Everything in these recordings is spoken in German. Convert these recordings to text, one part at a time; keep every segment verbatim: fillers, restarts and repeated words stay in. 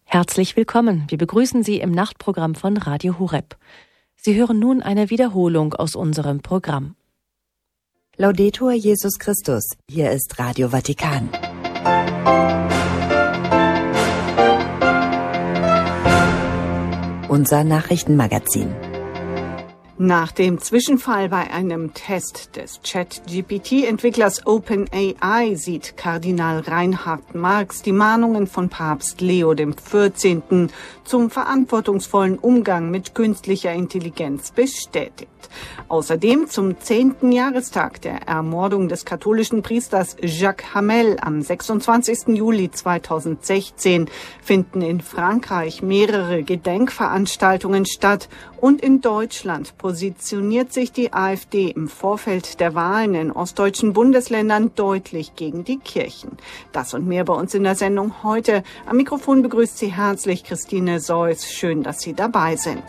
Herzlich willkommen. Wir begrüßen Sie im Nachtprogramm von Radio Horeb. Sie hören nun eine Wiederholung aus unserem Programm. Laudetur Jesus Christus. Hier ist Radio Vatikan. Unser Nachrichtenmagazin. Nach dem Zwischenfall bei einem Test des Chat-G P T-Entwicklers OpenAI sieht Kardinal Reinhard Marx die Mahnungen von Papst Leo der vierzehnten zum verantwortungsvollen Umgang mit künstlicher Intelligenz bestätigt. Außerdem zum zehnten Jahrestag der Ermordung des katholischen Priesters Jacques Hamel am sechsundzwanzigsten Juli zweitausendsechzehn finden in Frankreich mehrere Gedenkveranstaltungen statt und in Deutschland positioniert sich die AfD im Vorfeld der Wahlen in ostdeutschen Bundesländern deutlich gegen die Kirchen. Das und mehr bei uns in der Sendung heute. Am Mikrofon begrüßt Sie herzlich Christine Seuss. Schön, dass Sie dabei sind.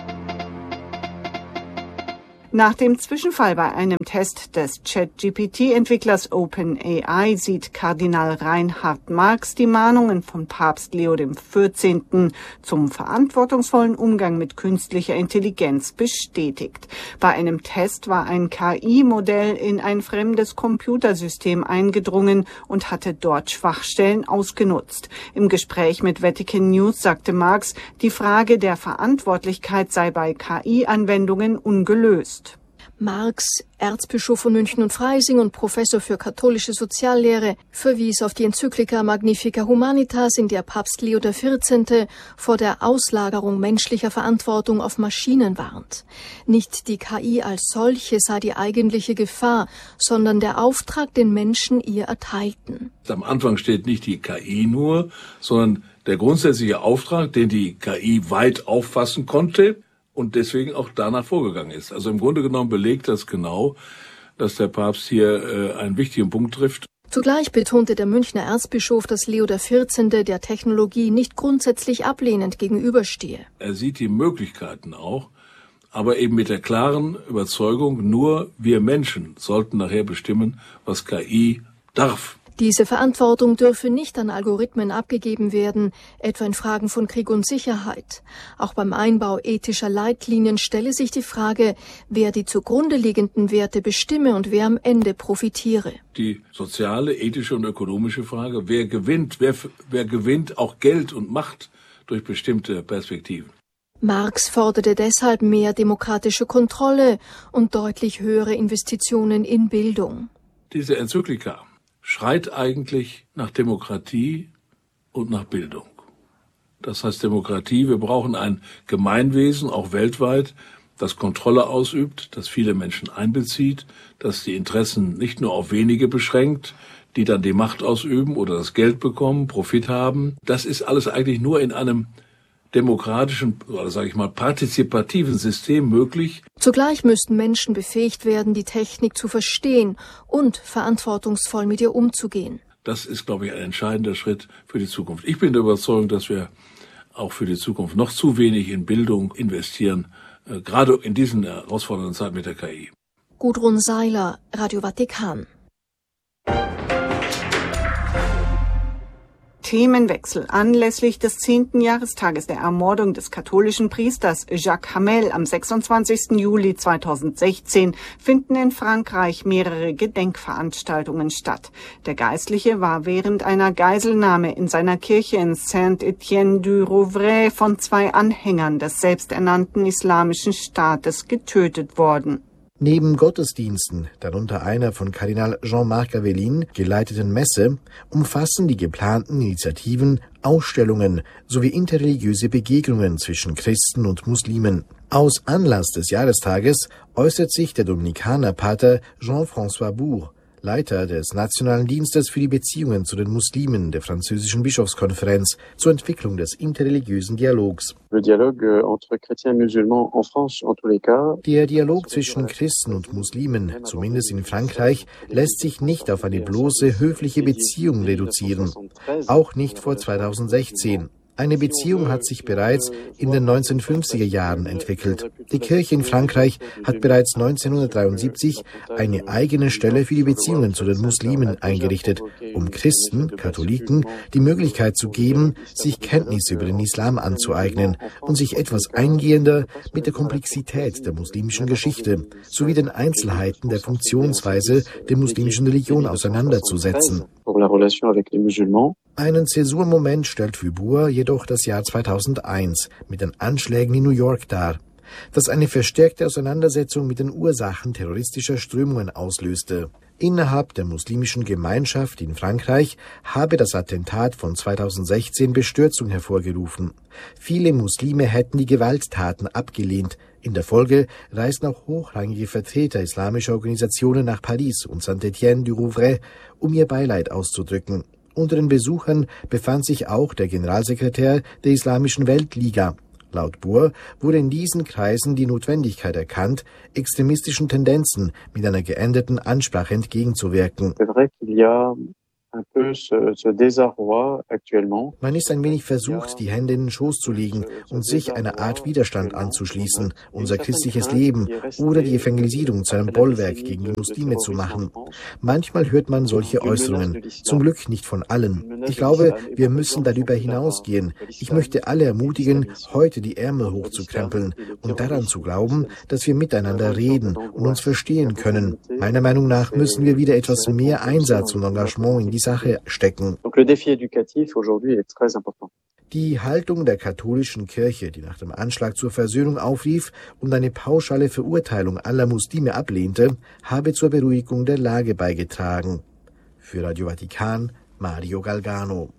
Nach dem Zwischenfall bei einem Test des Chat-G P T-Entwicklers OpenAI sieht Kardinal Reinhard Marx die Mahnungen von Papst Leo der vierzehnten zum verantwortungsvollen Umgang mit künstlicher Intelligenz bestätigt. Bei einem Test war ein K I-Modell in ein fremdes Computersystem eingedrungen und hatte dort Schwachstellen ausgenutzt. Im Gespräch mit Vatican News sagte Marx, die Frage der Verantwortlichkeit sei bei K I-Anwendungen ungelöst. Marx, Erzbischof von München und Freising und Professor für katholische Soziallehre, verwies auf die Enzyklika Magnifica Humanitas, in der Papst Leo der vierzehnte vor der Auslagerung menschlicher Verantwortung auf Maschinen warnt. Nicht die K I als solche sei die eigentliche Gefahr, sondern der Auftrag, den Menschen ihr erteilten. Am Anfang steht nicht die K I nur, sondern der grundsätzliche Auftrag, den die K I weit auffassen konnte, und deswegen auch danach vorgegangen ist. Also im Grunde genommen belegt das genau, dass der Papst hier äh, einen wichtigen Punkt trifft. Zugleich betonte der Münchner Erzbischof, dass Leo der vierzehnte der Technologie nicht grundsätzlich ablehnend gegenüberstehe. Er sieht die Möglichkeiten auch, aber eben mit der klaren Überzeugung, nur wir Menschen sollten nachher bestimmen, was K I darf. Diese Verantwortung dürfe nicht an Algorithmen abgegeben werden, etwa in Fragen von Krieg und Sicherheit. Auch beim Einbau ethischer Leitlinien stelle sich die Frage, wer die zugrunde liegenden Werte bestimme und wer am Ende profitiere. Die soziale, ethische und ökonomische Frage, wer gewinnt, wer, wer gewinnt auch Geld und Macht durch bestimmte Perspektiven. Marx forderte deshalb mehr demokratische Kontrolle und deutlich höhere Investitionen in Bildung. Diese Enzyklika schreit eigentlich nach Demokratie und nach Bildung. Das heißt Demokratie, wir brauchen ein Gemeinwesen, auch weltweit, das Kontrolle ausübt, das viele Menschen einbezieht, das die Interessen nicht nur auf wenige beschränkt, die dann die Macht ausüben oder das Geld bekommen, Profit haben. Das ist alles eigentlich nur in einem demokratischen, oder sage ich mal, partizipativen System möglich. Zugleich müssten Menschen befähigt werden, die Technik zu verstehen und verantwortungsvoll mit ihr umzugehen. Das ist, glaube ich, ein entscheidender Schritt für die Zukunft. Ich bin der Überzeugung, dass wir auch für die Zukunft noch zu wenig in Bildung investieren, äh, gerade in diesen herausfordernden Zeiten mit der K I. Gudrun Seiler, Radio Vatikan. Themenwechsel. Anlässlich des zehnten Jahrestages der Ermordung des katholischen Priesters Jacques Hamel am sechsundzwanzigsten Juli zweitausendsechzehn finden in Frankreich mehrere Gedenkveranstaltungen statt. Der Geistliche war während einer Geiselnahme in seiner Kirche in Saint-Étienne-du-Rouvray von zwei Anhängern des selbsternannten Islamischen Staates getötet worden. Neben Gottesdiensten, darunter einer von Kardinal Jean-Marc Aveline geleiteten Messe, umfassen die geplanten Initiativen Ausstellungen sowie interreligiöse Begegnungen zwischen Christen und Muslimen. Aus Anlass des Jahrestages äußert sich der Dominikanerpater Jean-François Bourg, Leiter des Nationalen Dienstes für die Beziehungen zu den Muslimen der französischen Bischofskonferenz, zur Entwicklung des interreligiösen Dialogs. Der Dialog zwischen Christen und Muslimen, zumindest in Frankreich, lässt sich nicht auf eine bloße höfliche Beziehung reduzieren, auch nicht vor zweitausendsechzehn. Eine Beziehung hat sich bereits in den neunzehnhundertfünfziger Jahren entwickelt. Die Kirche in Frankreich hat bereits neunzehnhundertdreiundsiebzig eine eigene Stelle für die Beziehungen zu den Muslimen eingerichtet, um Christen, Katholiken, die Möglichkeit zu geben, sich Kenntnisse über den Islam anzueignen und sich etwas eingehender mit der Komplexität der muslimischen Geschichte sowie den Einzelheiten der Funktionsweise der muslimischen Religion auseinanderzusetzen. Einen Zäsurmoment stellt für Boer jedoch das Jahr zweitausendeins mit den Anschlägen in New York dar, das eine verstärkte Auseinandersetzung mit den Ursachen terroristischer Strömungen auslöste. Innerhalb der muslimischen Gemeinschaft in Frankreich habe das Attentat von zweitausendsechzehn Bestürzung hervorgerufen. Viele Muslime hätten die Gewalttaten abgelehnt. In der Folge reisten auch hochrangige Vertreter islamischer Organisationen nach Paris und Saint-Étienne-du-Rouvray, um ihr Beileid auszudrücken. Unter den Besuchern befand sich auch der Generalsekretär der Islamischen Weltliga. Laut Boer wurde in diesen Kreisen die Notwendigkeit erkannt, extremistischen Tendenzen mit einer geänderten Ansprache entgegenzuwirken. Man ist ein wenig versucht, die Hände in den Schoß zu legen und sich einer Art Widerstand anzuschließen, unser christliches Leben oder die Evangelisierung zu einem Bollwerk gegen die Muslime zu machen. Manchmal hört man solche Äußerungen, zum Glück nicht von allen. Ich glaube, wir müssen darüber hinausgehen. Ich möchte alle ermutigen, heute die Ärmel hochzukrempeln und daran zu glauben, dass wir miteinander reden und uns verstehen können. Meiner Meinung nach müssen wir wieder etwas mehr Einsatz und Engagement in die Sache stecken. Die Haltung der katholischen Kirche, die nach dem Anschlag zur Versöhnung aufrief und eine pauschale Verurteilung aller Muslime ablehnte, habe zur Beruhigung der Lage beigetragen. Für Radio Vatikan, Mario Galgano.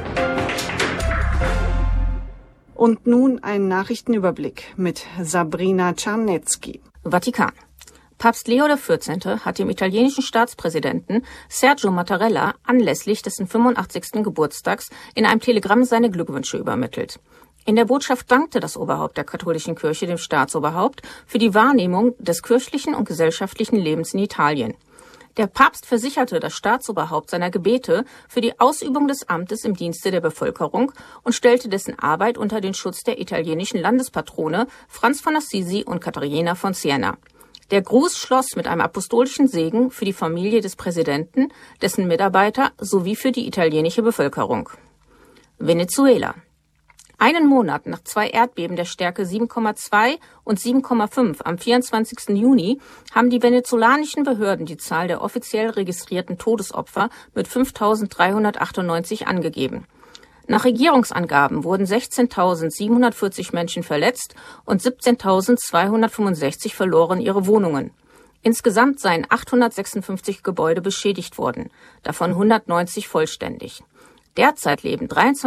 Und nun ein Nachrichtenüberblick mit Sabrina Czarnecki. Vatikan. Papst Leo der vierzehnte hat dem italienischen Staatspräsidenten Sergio Mattarella anlässlich dessen fünfundachtzigsten Geburtstags in einem Telegramm seine Glückwünsche übermittelt. In der Botschaft dankte das Oberhaupt der katholischen Kirche dem Staatsoberhaupt für die Wahrnehmung des kirchlichen und gesellschaftlichen Lebens in Italien. Der Papst versicherte das Staatsoberhaupt seiner Gebete für die Ausübung des Amtes im Dienste der Bevölkerung und stellte dessen Arbeit unter den Schutz der italienischen Landespatrone Franz von Assisi und Katharina von Siena. Der Gruß schloss mit einem apostolischen Segen für die Familie des Präsidenten, dessen Mitarbeiter sowie für die italienische Bevölkerung. Venezuela. Einen Monat nach zwei Erdbeben der Stärke sieben Komma zwei und sieben Komma fünf am vierundzwanzigsten Juni haben die venezolanischen Behörden die Zahl der offiziell registrierten Todesopfer mit fünftausenddreihundertachtundneunzig angegeben. Nach Regierungsangaben wurden sechzehntausendsiebenhundertvierzig Menschen verletzt und siebzehntausendzweihundertfünfundsechzig verloren ihre Wohnungen. Insgesamt seien achthundertsechsundfünfzig Gebäude beschädigt worden, davon hundertneunzig vollständig. Derzeit leben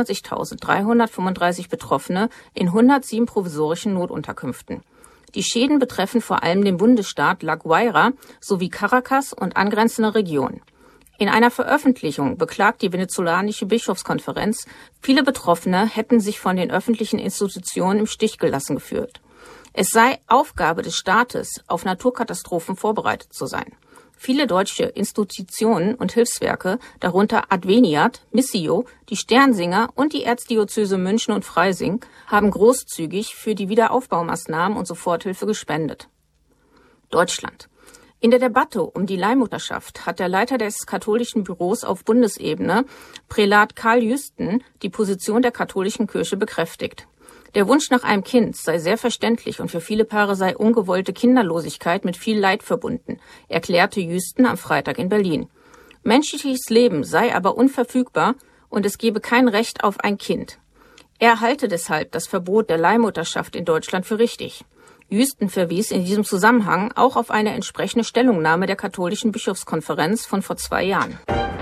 dreiundzwanzigtausenddreihundertfünfunddreißig Betroffene in hundertsieben provisorischen Notunterkünften. Die Schäden betreffen vor allem den Bundesstaat La Guaira sowie Caracas und angrenzende Regionen. In einer Veröffentlichung beklagt die venezolanische Bischofskonferenz, viele Betroffene hätten sich von den öffentlichen Institutionen im Stich gelassen gefühlt. Es sei Aufgabe des Staates, auf Naturkatastrophen vorbereitet zu sein. Viele deutsche Institutionen und Hilfswerke, darunter Adveniat, Missio, die Sternsinger und die Erzdiözese München und Freising, haben großzügig für die Wiederaufbaumaßnahmen und Soforthilfe gespendet. Deutschland. In der Debatte um die Leihmutterschaft hat der Leiter des katholischen Büros auf Bundesebene, Prälat Karl Jüsten, die Position der katholischen Kirche bekräftigt. Der Wunsch nach einem Kind sei sehr verständlich und für viele Paare sei ungewollte Kinderlosigkeit mit viel Leid verbunden, erklärte Jüsten am Freitag in Berlin. Menschliches Leben sei aber unverfügbar und es gebe kein Recht auf ein Kind. Er halte deshalb das Verbot der Leihmutterschaft in Deutschland für richtig. Jüsten verwies in diesem Zusammenhang auch auf eine entsprechende Stellungnahme der katholischen Bischofskonferenz von vor zwei Jahren.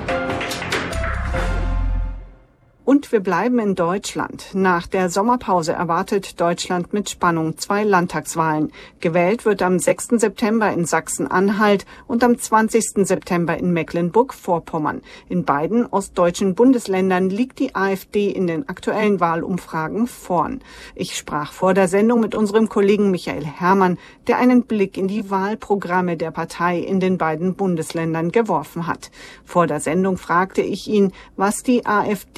Und wir bleiben in Deutschland. Nach der Sommerpause erwartet Deutschland mit Spannung zwei Landtagswahlen. Gewählt wird am sechsten September in Sachsen-Anhalt und am zwanzigsten September in Mecklenburg-Vorpommern. In beiden ostdeutschen Bundesländern liegt die AfD in den aktuellen Wahlumfragen vorn. Ich sprach vor der Sendung mit unserem Kollegen Michael Herrmann, der einen Blick in die Wahlprogramme der Partei in den beiden Bundesländern geworfen hat. Vor der Sendung fragte ich ihn, was die AfD dort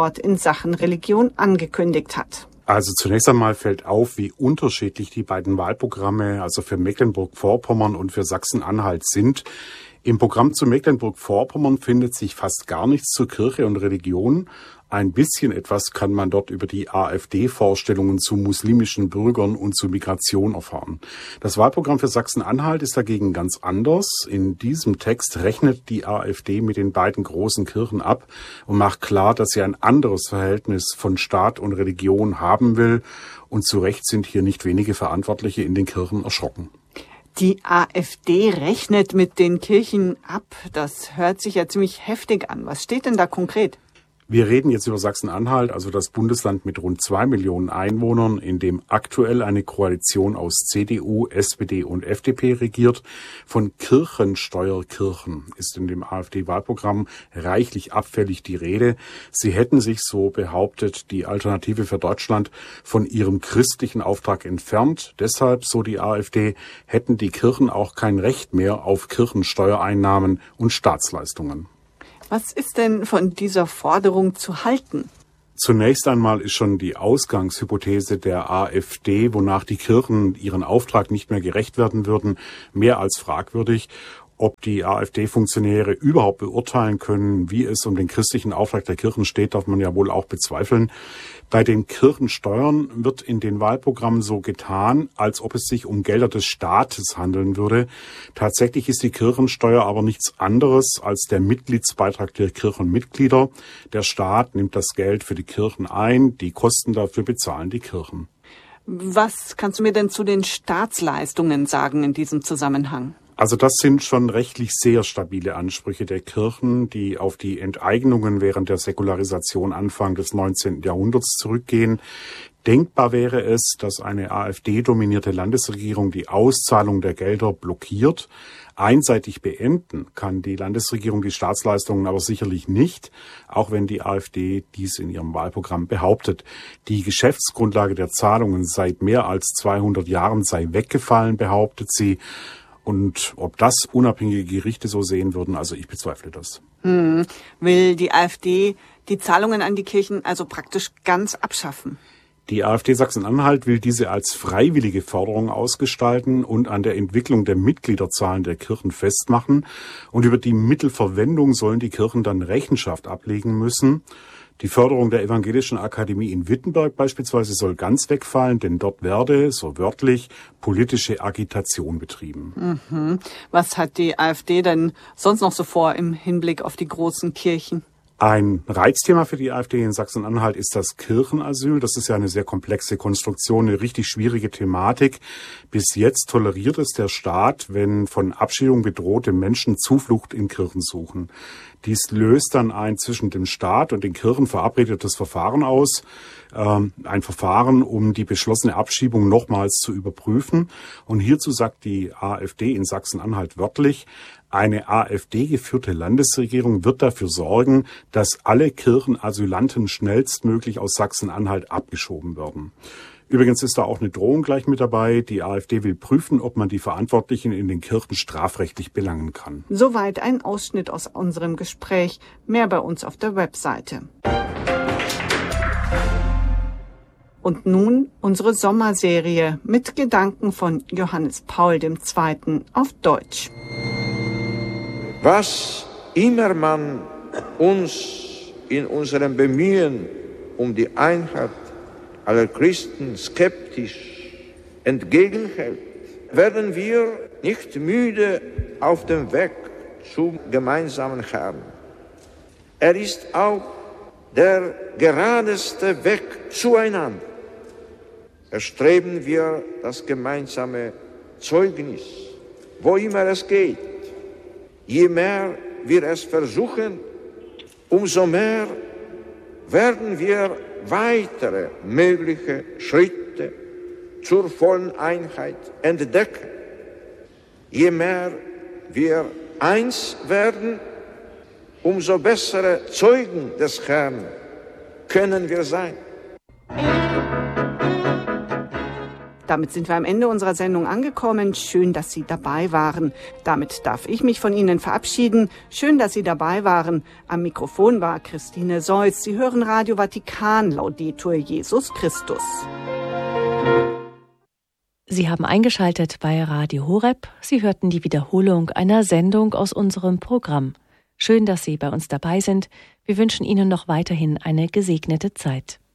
Wort in Sachen Religion angekündigt hat. Also zunächst einmal fällt auf, wie unterschiedlich die beiden Wahlprogramme, also für Mecklenburg-Vorpommern und für Sachsen-Anhalt sind. Im Programm zu Mecklenburg-Vorpommern findet sich fast gar nichts zur Kirche und Religion. Ein bisschen etwas kann man dort über die AfD-Vorstellungen zu muslimischen Bürgern und zu Migration erfahren. Das Wahlprogramm für Sachsen-Anhalt ist dagegen ganz anders. In diesem Text rechnet die AfD mit den beiden großen Kirchen ab und macht klar, dass sie ein anderes Verhältnis von Staat und Religion haben will. Und zu Recht sind hier nicht wenige Verantwortliche in den Kirchen erschrocken. Die AfD rechnet mit den Kirchen ab. Das hört sich ja ziemlich heftig an. Was steht denn da konkret? Wir reden jetzt über Sachsen-Anhalt, also das Bundesland mit rund zwei Millionen Einwohnern, in dem aktuell eine Koalition aus C D U, S P D und F D P regiert. Von Kirchensteuerkirchen ist in dem AfD-Wahlprogramm reichlich abfällig die Rede. Sie hätten sich, so behauptet die Alternative für Deutschland, von ihrem christlichen Auftrag entfernt. Deshalb, so die AfD, hätten die Kirchen auch kein Recht mehr auf Kirchensteuereinnahmen und Staatsleistungen. Was ist denn von dieser Forderung zu halten? Zunächst einmal ist schon die Ausgangshypothese der AfD, wonach die Kirchen ihren Auftrag nicht mehr gerecht werden würden, mehr als fragwürdig. Ob die AfD-Funktionäre überhaupt beurteilen können, wie es um den christlichen Auftrag der Kirchen steht, darf man ja wohl auch bezweifeln. Bei den Kirchensteuern wird in den Wahlprogrammen so getan, als ob es sich um Gelder des Staates handeln würde. Tatsächlich ist die Kirchensteuer aber nichts anderes als der Mitgliedsbeitrag der Kirchenmitglieder. Der Staat nimmt das Geld für die Kirchen ein, die Kosten dafür bezahlen die Kirchen. Was kannst du mir denn zu den Staatsleistungen sagen in diesem Zusammenhang? Also das sind schon rechtlich sehr stabile Ansprüche der Kirchen, die auf die Enteignungen während der Säkularisation Anfang des neunzehnten Jahrhunderts zurückgehen. Denkbar wäre es, dass eine AfD-dominierte Landesregierung die Auszahlung der Gelder blockiert. Einseitig beenden kann die Landesregierung die Staatsleistungen aber sicherlich nicht, auch wenn die AfD dies in ihrem Wahlprogramm behauptet. Die Geschäftsgrundlage der Zahlungen seit mehr als zweihundert Jahren sei weggefallen, behauptet sie. Und ob das unabhängige Gerichte so sehen würden, also ich bezweifle das. Hm. Will die AfD die Zahlungen an die Kirchen also praktisch ganz abschaffen? Die AfD Sachsen-Anhalt will diese als freiwillige Forderung ausgestalten und an der Entwicklung der Mitgliederzahlen der Kirchen festmachen. Und über die Mittelverwendung sollen die Kirchen dann Rechenschaft ablegen müssen. Die Förderung der Evangelischen Akademie in Wittenberg beispielsweise soll ganz wegfallen, denn dort werde, so wörtlich, politische Agitation betrieben. Mhm. Was hat die AfD denn sonst noch so vor im Hinblick auf die großen Kirchen? Ein Reizthema für die AfD in Sachsen-Anhalt ist das Kirchenasyl. Das ist ja eine sehr komplexe Konstruktion, eine richtig schwierige Thematik. Bis jetzt toleriert es der Staat, wenn von Abschiebung bedrohte Menschen Zuflucht in Kirchen suchen. Dies löst dann ein zwischen dem Staat und den Kirchen verabredetes Verfahren aus. Ähm, ein Verfahren, um die beschlossene Abschiebung nochmals zu überprüfen. Und hierzu sagt die AfD in Sachsen-Anhalt wörtlich, eine AfD-geführte Landesregierung wird dafür sorgen, dass alle Kirchenasylanten schnellstmöglich aus Sachsen-Anhalt abgeschoben werden. Übrigens ist da auch eine Drohung gleich mit dabei. Die AfD will prüfen, ob man die Verantwortlichen in den Kirchen strafrechtlich belangen kann. Soweit ein Ausschnitt aus unserem Gespräch. Mehr bei uns auf der Webseite. Und nun unsere Sommerserie mit Gedanken von Johannes Paul der Zweite auf Deutsch. Was immer man uns in unserem Bemühen um die Einheit aller Christen skeptisch entgegenhält, werden wir nicht müde auf dem Weg zum gemeinsamen Herrn. Er ist auch der geradeste Weg zueinander. Erstreben wir das gemeinsame Zeugnis, wo immer es geht. Je mehr wir es versuchen, umso mehr werden wir weitere mögliche Schritte zur vollen Einheit entdecken. Je mehr wir eins werden, umso bessere Zeugen des Herrn können wir sein. Damit sind wir am Ende unserer Sendung angekommen. Schön, dass Sie dabei waren. Damit darf ich mich von Ihnen verabschieden. Schön, dass Sie dabei waren. Am Mikrofon war Christine Seuss. Sie hören Radio Vatikan, Laudetur Jesus Christus. Sie haben eingeschaltet bei Radio Horeb. Sie hörten die Wiederholung einer Sendung aus unserem Programm. Schön, dass Sie bei uns dabei sind. Wir wünschen Ihnen noch weiterhin eine gesegnete Zeit.